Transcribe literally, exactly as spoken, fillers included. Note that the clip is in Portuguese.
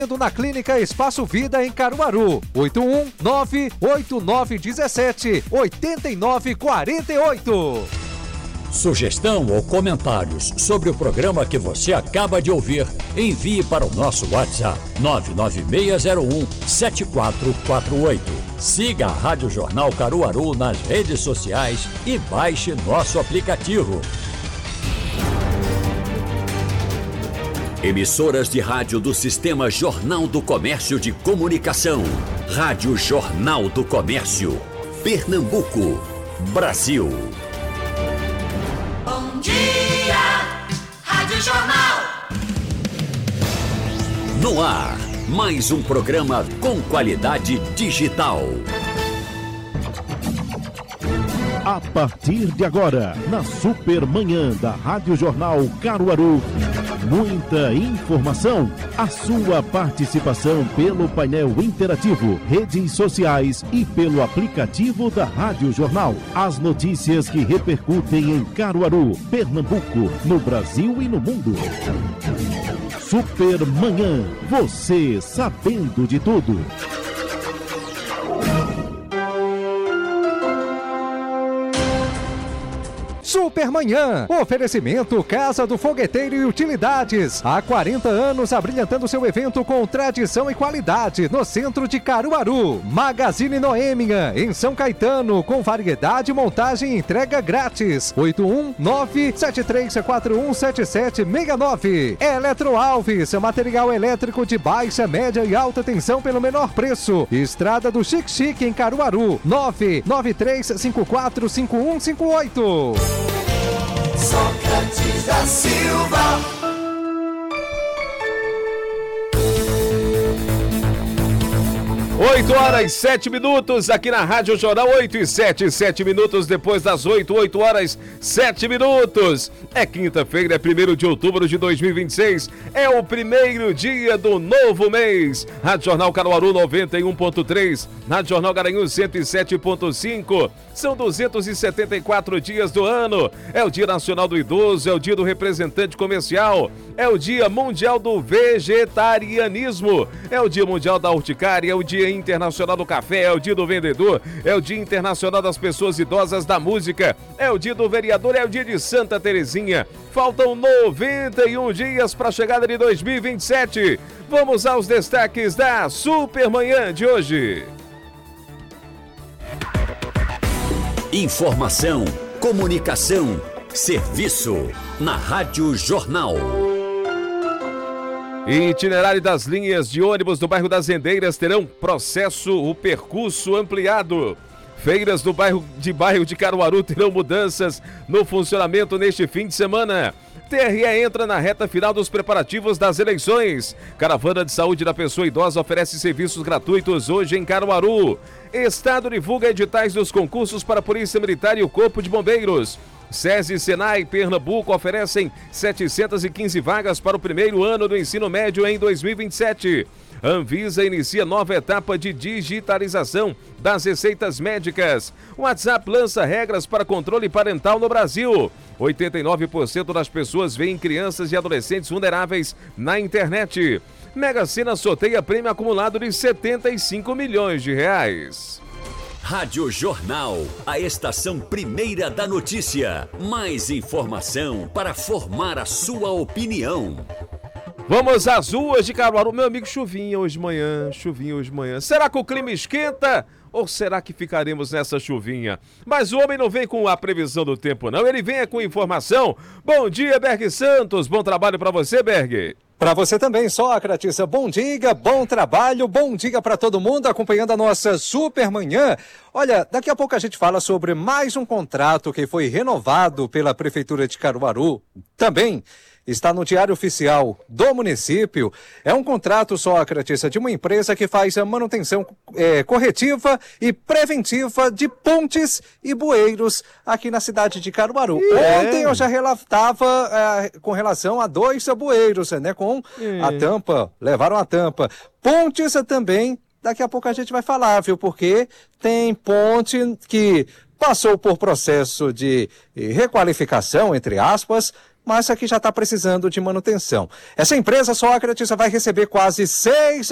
Na Clínica Espaço Vida em Caruaru, oito um nove oito nove um sete oito nove quatro oito. Sugestão ou comentários sobre o programa que você acaba de ouvir, envie para o nosso WhatsApp nove nove seis zero um sete quatro quatro oito. Siga a Rádio Jornal Caruaru nas redes sociais e baixe nosso aplicativo. Emissoras de rádio do Sistema Jornal do Comércio de Comunicação. Rádio Jornal do Comércio. Pernambuco, Brasil. Bom dia, Rádio Jornal. No ar, mais um programa com qualidade digital. A partir de agora, na Supermanhã da Rádio Jornal Caruaru, muita informação, a sua participação pelo painel interativo, redes sociais e pelo aplicativo da Rádio Jornal. As notícias que repercutem em Caruaru, Pernambuco, no Brasil e no mundo. Supermanhã, você sabendo de tudo. Supermanhã, oferecimento Casa do Fogueteiro e Utilidades. Há quarenta anos abrilhantando seu evento com tradição e qualidade no centro de Caruaru. Magazine Noêmia, em São Caetano, com variedade, montagem e entrega grátis. oito um nove sete três quatro um sete sete seis nove. Eletro Alves, material elétrico de baixa, média e alta tensão pelo menor preço. Estrada do Chique Chique em Caruaru, nove nove três cinco quatro cinco um cinco oito. Sócrates da Silva. oito horas, sete minutos, aqui na Rádio Jornal, oito e sete, sete minutos depois das oito, oito horas, sete minutos. É quinta-feira, é primeiro de outubro de dois mil e vinte e seis, é o primeiro dia do novo mês. Rádio Jornal Caruaru noventa e um ponto três, Rádio Jornal Garanhuns cento e sete ponto cinco. São duzentos e setenta e quatro dias do ano. É o Dia Nacional do Idoso, é o Dia do Representante Comercial, é o Dia Mundial do Vegetarianismo, é o Dia Mundial da Urticária, é o Dia Internacional do Café, é o Dia do Vendedor, é o Dia Internacional das Pessoas Idosas da Música, é o Dia do Vereador, é o Dia de Santa Terezinha. Faltam noventa e um dias para a chegada de dois mil e vinte e sete. Vamos aos destaques da Supermanhã de hoje. Informação, comunicação, serviço na Rádio Jornal. Itinerário das linhas de ônibus do bairro das Rendeiras terão processo, o percurso ampliado. Feiras do bairro de bairro de Caruaru terão mudanças no funcionamento neste fim de semana. T R E entra na reta final dos preparativos das eleições. Caravana de Saúde da Pessoa Idosa oferece serviços gratuitos hoje em Caruaru. Estado divulga editais dos concursos para a Polícia Militar e o Corpo de Bombeiros. SESI e Senai Pernambuco oferecem setecentas e quinze vagas para o primeiro ano do ensino médio em dois mil e vinte e sete. Anvisa inicia nova etapa de digitalização das receitas médicas. O WhatsApp lança regras para controle parental no Brasil. oitenta e nove por cento das pessoas veem crianças e adolescentes vulneráveis na internet. Mega Sena sorteia prêmio acumulado de setenta e cinco milhões de reais. Rádio Jornal, a estação primeira da notícia. Mais informação para formar a sua opinião. Vamos às ruas de Caruaru. Meu amigo, chuvinha hoje de manhã, chuvinha hoje de manhã. Será que o clima esquenta ou será que ficaremos nessa chuvinha? Mas o homem não vem com a previsão do tempo, não. Ele vem com informação. Bom dia, Berg Santos. Bom trabalho para você, Berg. Para você também, Sócrates. Bom dia, bom trabalho, bom dia para todo mundo acompanhando a nossa Supermanhã. Olha, daqui a pouco a gente fala sobre mais um contrato que foi renovado pela Prefeitura de Caruaru. Também está no Diário Oficial do município. É um contrato, Sócrates, de uma empresa que faz a manutenção é, corretiva e preventiva de pontes e bueiros aqui na cidade de Caruaru. É. Ontem eu já relatava é, com relação a dois bueiros, né, com é. a tampa, levaram a tampa. Pontes também, daqui a pouco a gente vai falar, viu, porque tem ponte que passou por processo de requalificação, entre aspas, mas aqui já está precisando de manutenção. Essa empresa, Sócrates, vai receber quase seis